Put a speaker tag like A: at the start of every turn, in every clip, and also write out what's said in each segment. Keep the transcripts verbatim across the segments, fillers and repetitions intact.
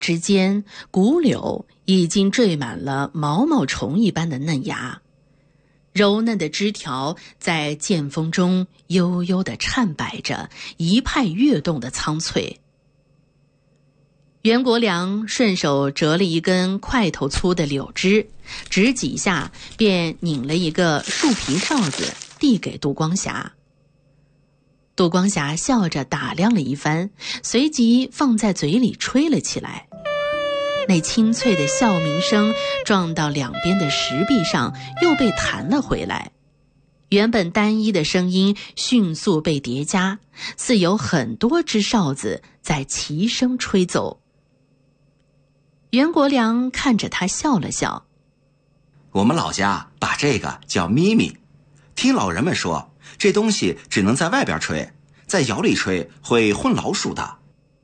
A: 枝间骨柳已经缀满了毛毛虫一般的嫩芽，柔嫩的枝条在剑锋中悠悠地颤摆着一派跃动的苍翠。袁国良顺手折了一根块头粗的柳枝，指几下便拧了一个树皮哨子递给杜光霞。杜光霞笑着打量了一番，随即放在嘴里吹了起来。那清脆的笑鸣声撞到两边的石壁上，又被弹了回来。原本单一的声音迅速被叠加，似有很多只哨子在齐声吹奏。袁国良看着他笑了笑。
B: 我们老家把这个叫咪咪，听老人们说，这东西只能在外边吹，在窑里吹会混老鼠的。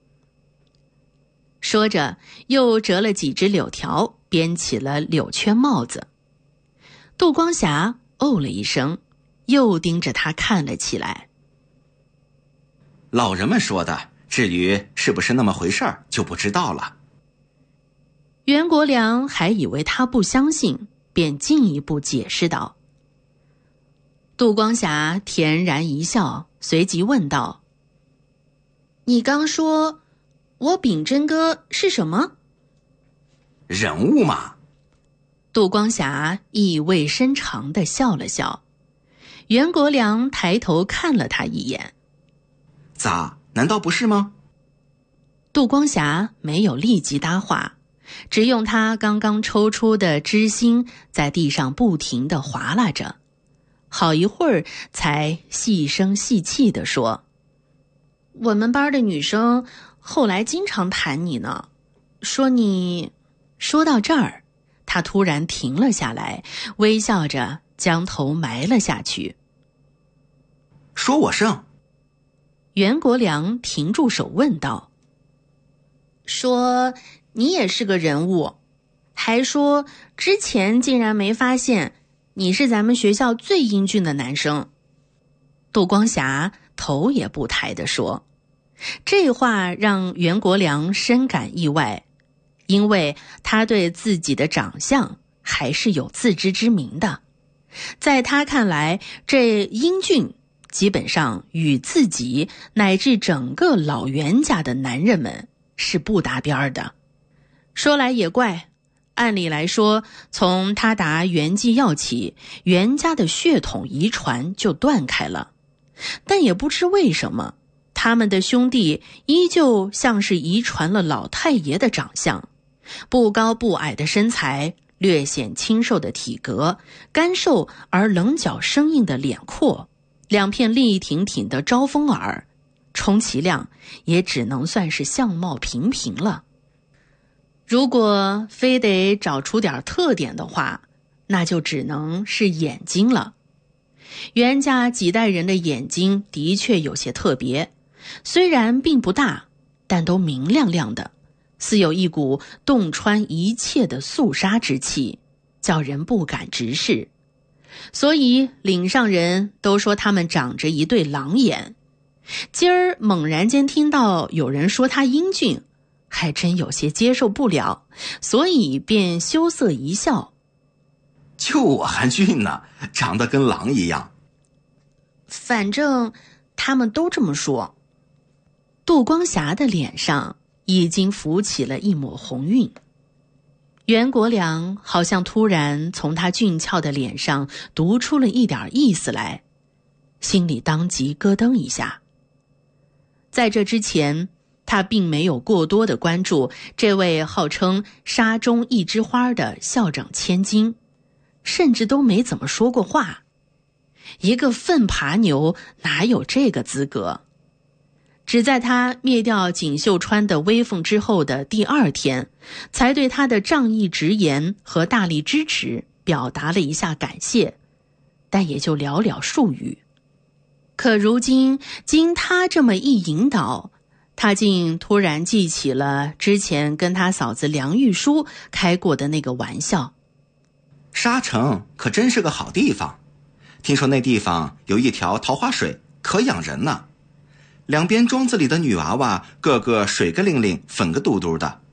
B: 说着又折了几只柳条，编起了柳圈帽子。杜光霞哦了一声，又盯着他看了起来。老人们说的，至于是不是那么回事儿就不知道了。袁国良还以为他不相信，便进一步解释道。杜光霞恬然一笑，随即问道：你刚说我秉真哥是什么？人物嘛。杜光霞意味深长地笑了笑。袁国良抬头看了他一眼。咋，难道不是吗？杜光霞没有立即搭话，只用他刚刚抽出的枝心在地上不停地划拉着，好一会儿才细声细气地说：我们班的女生后来经常谈你呢，说你……说到这儿，他突然停了下来，微笑着将头埋了下去。说我甚？袁国良停住手问道。说你也是个人物，还说之前竟然没发现你是咱们学校最英俊的男生。杜光霞头也不抬地说。这话让袁国良深感意外，因为他对自己的长相还是有自知之明的。在他看来，这英俊基本上与自己乃至整个老袁家的男人们是不搭边的。说来也怪，按理来说，从他打袁继耀起，袁家的血统遗传就断开了，但也不知为什么，他们的兄弟依旧像是遗传了老太爷的长相，不高不矮的身材，略显清瘦的体格，干瘦而棱角生硬的脸廓，两片立挺挺的招风耳，充其量也只能算是相貌平平了。如果非得找出点特点的话，那就只能是眼睛了。袁家几代人的眼睛的确有些特别，虽然并不大，但都明亮亮的，似有一股洞穿一切的肃杀之气，叫人不敢直视。所以岭上人都说他们长着一对狼眼。今儿猛然间听到有人说他英俊，还真有些接受不了，所以便羞涩一笑。就我还俊呢，长得跟狼一样。反正他们都这么说。杜光霞的脸上已经浮起了一抹红晕。袁国良好像突然从他俊俏的脸上读出了一点意思来，心里当即咯噔一下。在这之前，他并没有过多的关注这位号称沙中一枝花的校长千金，甚至都没怎么说过话。一个粪爬牛哪有这个资格？只在他灭掉锦绣川的威风之后的第二天，才对他的仗义直言和大力支持表达了一下感谢，但也就寥寥数语。可如今经他这么一引导，他竟突然记起了之前跟他嫂子梁玉书开过的那个玩笑。沙城可真是个好地方，听说那地方有一条桃花水，可养人呢。两边庄子里的女娃娃个个水个灵灵，粉个嘟嘟的，